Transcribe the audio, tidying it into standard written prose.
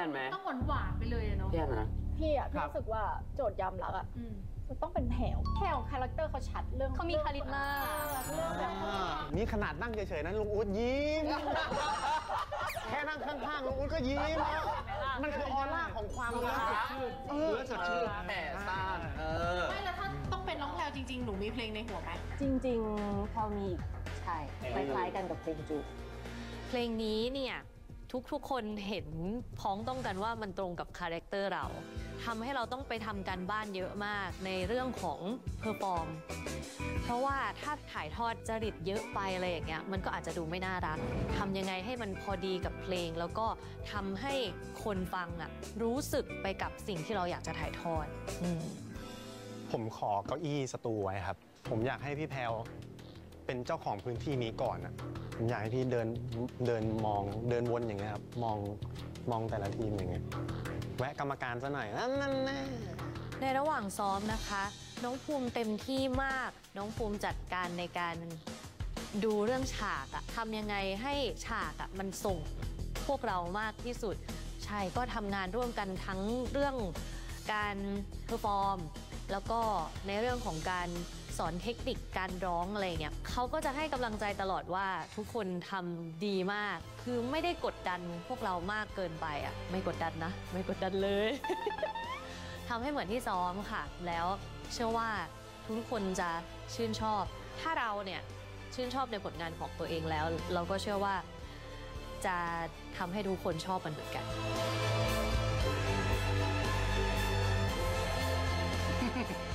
นไหมต้องหวานไปเลยเนาะพี่แอนนะพี่รู้สึกว่าโจทย์ยามรักมันต้องเป็นแผ่วคาแรคเตอร์เขาชัดเรื่องเขามีคาริสมาเรื่องแบบนี่ขนาดนั่งเฉยๆนั้นลุงอุ๊ดยิ้มแค่นั่งข้างๆลุงอุ๊ดก็ยิ้มมันคือออร่าของความรักสดชื่นแผ่ซ่านไม่แล้วถ้าต้องเป็นน้องแพลวจริงๆหนูมีเพลงในหัวไหมจริงๆแพลวมีใช่คล้ายๆกันกับเพลงจูเพลงนี้เนี่ยทุกคนเห็นพ้องต้องกันว่ามันตรงกับคาแรคเตอร์เราทำให้เราต้องไปทำการบ้านเยอะมากในเรื่องของเพอร์ฟอร์มเพราะว่าถ้าถ่ายทอดจริตเยอะไปอะไรอย่างเงี้ยมันก็อาจจะดูไม่น่ารักทำยังไงให้มันพอดีกับเพลงแล้วก็ทำให้คนฟังรู้สึกไปกับสิ่งที่เราอยากจะถ่ายทอดผมขอเก้าอี้สตูไว้ครับผมอยากให้พี่แพลวเป็นเจ้าของพื้นที่นี้ก่อนผมอยากให้พี่เดินมองเดินวนอย่างเงี้ยครับมองแต่ละทีมอย่างเงี้ยแวะกรรมการซะหน่อยนั่นในระหว่างซ้อมนะคะน้องภูมิเต็มที่มากน้องภูมิจัดการในการดูเรื่องฉากทำยังไงให้ฉากมันส่งพวกเรามากที่สุดใช่ก็ทำงานร่วมกันทั้งเรื่องการเพอร์ฟอร์มแล้วก็ในเรื่องของการสอนเทคนิคการร้องอะไรเงี้ยเขาก็จะให้กำลังใจตลอดว่าทุกคนทำดีมากคือไม่ได้กดดันพวกเรามากเกินไปไม่กดดันนะไม่กดดันเลย ทำให้เหมือนที่ซ้อมค่ะแล้วเชื่อว่าทุกคนจะชื่นชอบถ้าเราเนี่ยชื่นชอบในผลงานของตัวเองแล้วเราก็เชื่อว่าจะทำให้ทุกคนชอบมันเหมือนกัน